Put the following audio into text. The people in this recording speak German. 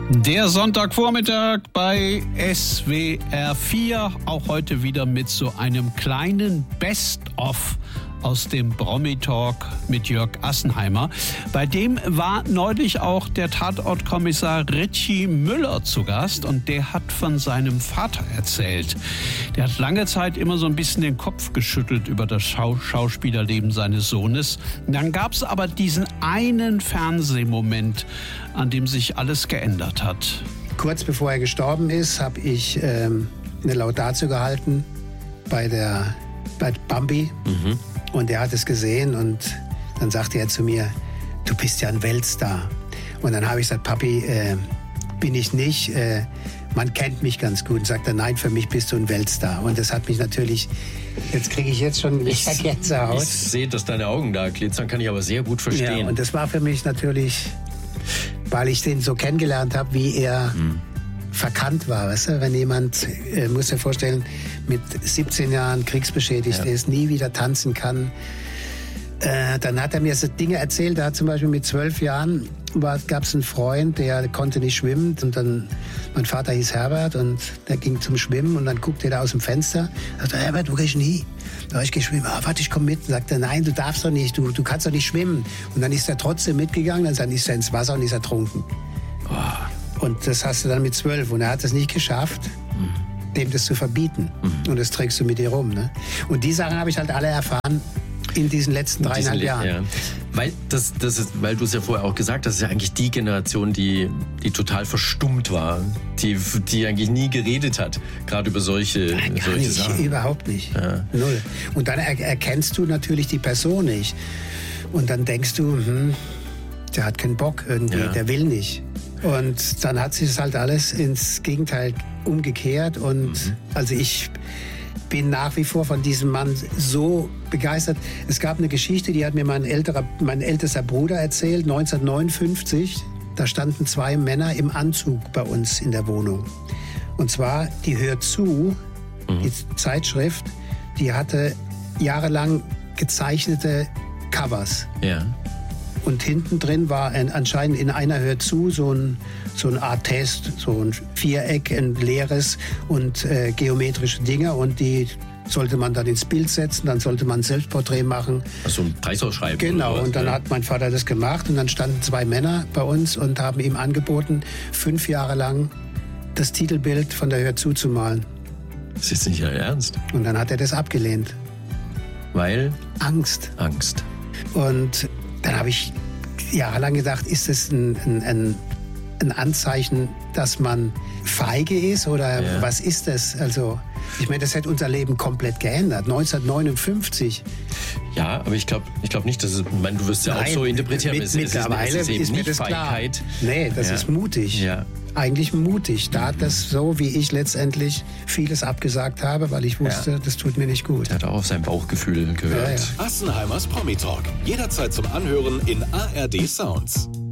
Der Sonntagvormittag bei SWR 4, auch heute wieder mit so einem kleinen Best-of aus dem Promi-Talk mit Jörg Assenheimer. Bei dem war neulich auch der Tatortkommissar Richie Müller zu Gast und der hat von seinem Vater erzählt. Der hat lange Zeit immer so ein bisschen den Kopf geschüttelt über das Schauspielerleben seines Sohnes. Und dann gab es aber diesen einen Fernsehmoment, an dem sich alles geändert hat. Kurz bevor er gestorben ist, habe ich eine Laudatio gehalten bei Bambi. Mhm. Und er hat es gesehen und dann sagte er zu mir, du bist ja ein Weltstar. Und dann habe ich gesagt, Papi, bin ich nicht. Man kennt mich ganz gut. Und sagt er, nein, für mich bist du ein Weltstar. Und das hat mich natürlich, jetzt kriege ich jetzt schon Gänsehaut. Ich sehe, dass deine Augen da glitzern, kann ich aber sehr gut verstehen. Ja, und das war für mich natürlich, weil ich den so kennengelernt habe, wie er verkannt war. Weißt du? Wenn jemand, muss dir vorstellen, mit 17 Jahren kriegsbeschädigt ist, nie wieder tanzen kann, dann hat er mir so Dinge erzählt. Da hat zum Beispiel mit 12 Jahren gab es einen Freund, der konnte nicht schwimmen. Und dann, mein Vater hieß Herbert und der ging zum Schwimmen und dann guckte er da aus dem Fenster. Sagte, Herbert, wo gehst du nie? Da habe ich geschwimmt. Warte, ich komme mit. Und sagte, nein, du darfst doch nicht, du kannst doch nicht schwimmen. Und dann ist er trotzdem mitgegangen, dann ist er ins Wasser und ist ertrunken. Und das hast du dann mit 12. Und er hat es nicht geschafft, dem das zu verbieten. Und das trägst du mit dir rum. Ne? Und die Sachen habe ich halt alle erfahren in diesen letzten 3,5 Jahren. Ja. Weil du es ja vorher auch gesagt hast, das ist ja eigentlich die Generation, die total verstummt war, die eigentlich nie geredet hat, gerade über solche Sachen. Überhaupt nicht. Ja. Null. Und dann erkennst du natürlich die Person nicht. Und dann denkst du, der hat keinen Bock irgendwie, der will nicht. Und dann hat sich das halt alles ins Gegenteil umgekehrt. Und also ich bin nach wie vor von diesem Mann so begeistert. Es gab eine Geschichte, die hat mir mein ältester Bruder erzählt, 1959. Da standen 2 Männer im Anzug bei uns in der Wohnung. Und zwar, die Hört zu, die Zeitschrift, die hatte jahrelang gezeichnete Covers. Ja. Und hinten drin war anscheinend in einer Hört zu so ein Art Test, so ein Viereck, ein leeres und geometrische Dinge. Und die sollte man dann ins Bild setzen, dann sollte man ein Selbstporträt machen. Also ein Preisausschreiben. Genau, oder was? Und dann hat mein Vater das gemacht. Und dann standen 2 Männer bei uns und haben ihm angeboten, 5 Jahre lang das Titelbild von der Hört zu malen. Das ist nicht Ihr Ernst? Und dann hat er das abgelehnt. Weil? Angst. Und dann habe ich jahrelang gedacht, ist das ein Anzeichen, dass man feige ist oder was ist das? Also ich meine, das hätte unser Leben komplett geändert. 1959. Ja, aber ich glaube nicht, dass du wirst ja auch so interpretieren. Mittlerweile ist mir das Feigheit. Klar. Nee, das ist mutig. Ja. Eigentlich mutig. Da hat das so, wie ich letztendlich vieles abgesagt habe, weil ich wusste, das tut mir nicht gut. Er hat auch auf sein Bauchgefühl gehört. Assenheimers Promi Talk. Jederzeit zum Anhören in ARD Sounds.